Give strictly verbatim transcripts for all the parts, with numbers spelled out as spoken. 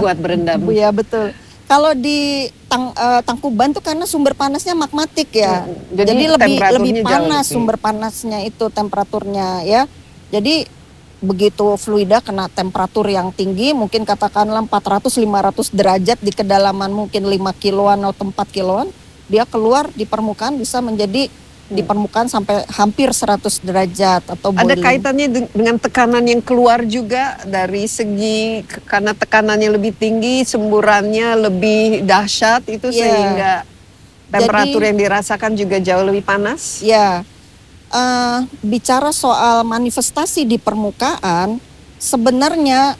kuat berendam. Ya betul. Kalau di tang, uh, Tangkuban tuh karena sumber panasnya magmatik ya, hmm. jadi, jadi lebih lebih panas lebih. Sumber panasnya itu temperaturnya ya. Jadi begitu fluida kena temperatur yang tinggi, mungkin katakanlah empat ratus sampai lima ratus derajat di kedalaman mungkin lima kiloan atau empat kiloan, dia keluar di permukaan bisa menjadi di permukaan sampai hampir seratus derajat atau boiling. Ada kaitannya dengan tekanan yang keluar juga dari segi karena tekanannya lebih tinggi, semburannya lebih dahsyat itu yeah. Sehingga temperatur Jadi, yang dirasakan juga jauh lebih panas. Ya, yeah. uh, bicara soal manifestasi di permukaan, sebenarnya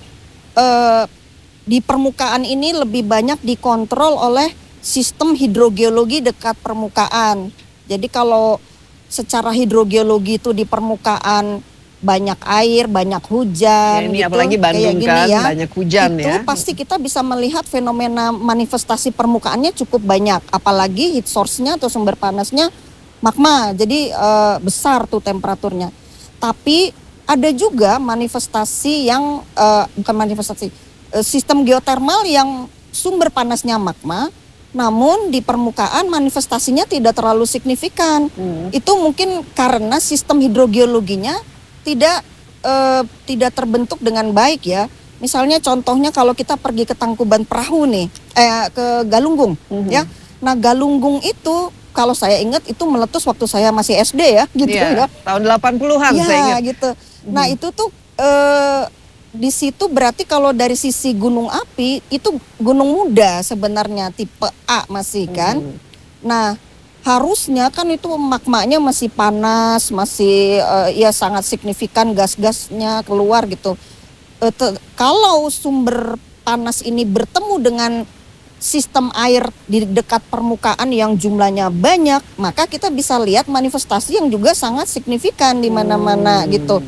uh, di permukaan ini lebih banyak dikontrol oleh sistem hidrogeologi dekat permukaan. Jadi kalau secara hidrogeologi itu di permukaan banyak air, banyak hujan, ya, ini gitu, apalagi Bandung kayak kan gini ya, banyak hujan itu ya. Itu pasti kita bisa melihat fenomena manifestasi permukaannya cukup banyak. Apalagi heat source-nya atau sumber panasnya magma, jadi uh, besar tuh temperaturnya. Tapi ada juga manifestasi yang, uh, bukan manifestasi, uh, sistem geotermal yang sumber panasnya magma, namun di permukaan manifestasinya tidak terlalu signifikan. Hmm. Itu mungkin karena sistem hidrogeologinya tidak eh, tidak terbentuk dengan baik ya. Misalnya contohnya kalau kita pergi ke Tangkuban Perahu nih, eh, ke Galunggung hmm. ya. Nah Galunggung itu kalau saya ingat itu meletus waktu saya masih S D ya, gitu ya. ya. Tahun delapan puluhan ya, saya ingat. Gitu. Hmm. Nah itu tuh eh, di situ berarti kalau dari sisi gunung api itu gunung muda sebenarnya tipe A masih kan. Hmm. Nah harusnya kan itu magmanya masih panas, masih uh, ya sangat signifikan gas-gasnya keluar gitu. Uh, te- kalau sumber panas ini bertemu dengan sistem air di dekat permukaan yang jumlahnya banyak, maka kita bisa lihat manifestasi yang juga sangat signifikan di mana-mana hmm. gitu.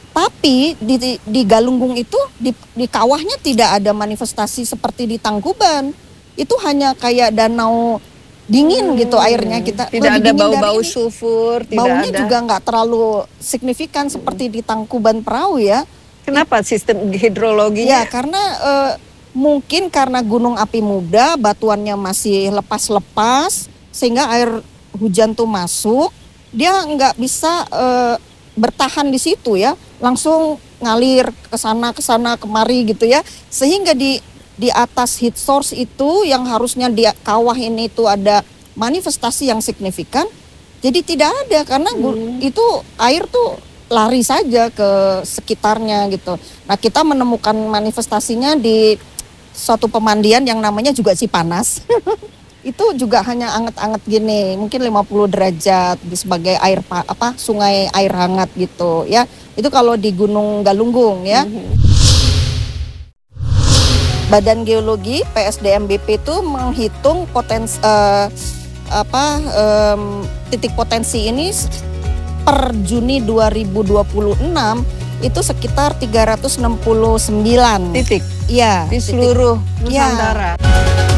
Tapi di, di, di Galunggung itu di, di kawahnya tidak ada manifestasi seperti di Tangkuban. Itu hanya kayak danau dingin hmm, gitu airnya kita. Tidak ada bau-bau sulfur. Tidak Baunya ada. juga nggak terlalu signifikan hmm. seperti di Tangkuban Perahu ya. Kenapa sistem hidrologinya? Ya karena uh, mungkin karena gunung api muda, batuannya masih lepas-lepas sehingga air hujan tuh masuk, dia nggak bisa uh, bertahan di situ ya. Langsung ngalir ke sana ke sana kemari gitu ya, sehingga di di atas heat source itu yang harusnya di kawah ini itu ada manifestasi yang signifikan, jadi tidak ada karena hmm. itu air tuh lari saja ke sekitarnya gitu. Nah kita menemukan manifestasinya di suatu pemandian yang namanya juga Cipanas. Itu juga hanya anget-anget gini, mungkin lima puluh derajat sebagai air apa sungai air hangat gitu ya. Itu kalau di Gunung Galunggung ya. Mm-hmm. Badan Geologi P S D M B P itu menghitung potensi uh, apa um, titik potensi ini per Juni dua ribu dua puluh enam itu sekitar tiga ratus enam puluh sembilan titik. Iya, di seluruh Nusantara. Ya.